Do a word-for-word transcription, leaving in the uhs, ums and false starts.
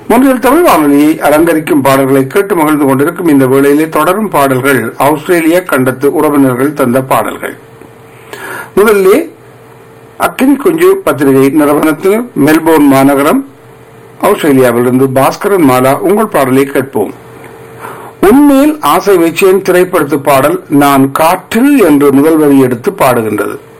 மூன்றில் தமிழ் வானொலியை அலங்கரிக்கும் பாடல்களை கேட்டு மகிழ்ந்து கொண்டிருக்கும் இந்த வேளையிலே தொடரும் பாடல்கள் ஆஸ்திரேலிய கண்டத்து உறவினர்கள் தந்த பாடல்கள். முதலிலே அக்கினி குஞ்சு பத்திரிகை நிறுவனத்தில் மெல்போர்ன் மாநகரம் ஆஸ்திரேலியாவிலிருந்து பாஸ்கரன் மாலா உங்கள் பாடலை கேட்போம். உண்மையில் ஆசை வச்சேன் திரைப்படத்து பாடல் நான் காற்றில் என்று முதல் வரி எடுத்து பாடுகின்றது.